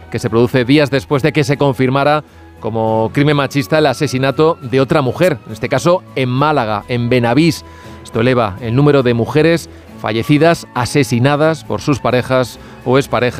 que se produce días después de que se confirmara como crimen machista el asesinato de otra mujer, en este caso en Málaga, en Benavís. Esto eleva el número de mujeres fallecidas, asesinadas por sus parejas o exparejas